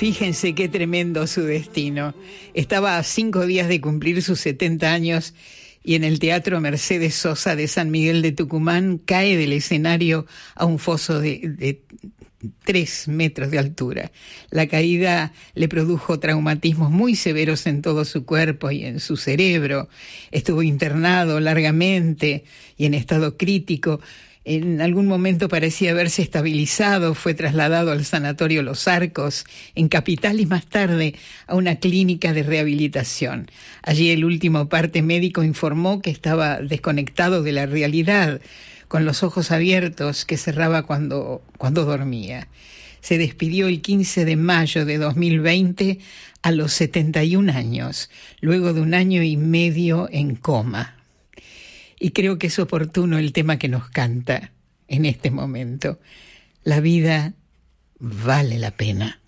Fíjense qué tremendo su destino. Estaba a 5 días de cumplir sus 70 años y en el Teatro Mercedes Sosa de San Miguel de Tucumán cae del escenario a un foso de 3 metros de altura. La caída le produjo traumatismos muy severos en todo su cuerpo y en su cerebro. Estuvo internado largamente y en estado crítico. En algún momento parecía haberse estabilizado, fue trasladado al Sanatorio Los Arcos, en Capital, y más tarde a una clínica de rehabilitación. Allí el último parte médico informó que estaba desconectado de la realidad, con los ojos abiertos, que cerraba cuando dormía. Se despidió el 15 de mayo de 2020 a los 71 años, luego de 1 año y medio en coma. Y creo que es oportuno el tema que nos canta en este momento. La vida vale la pena.